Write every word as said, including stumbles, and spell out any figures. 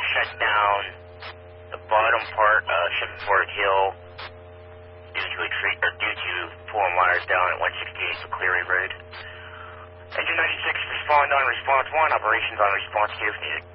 shut down the bottom part of Shippensburg Hill due to a tree, or due to pulling wires down at one sixty-eight for Cleary Road. Engine ninety-six, respond on response one, operations on response two if needed.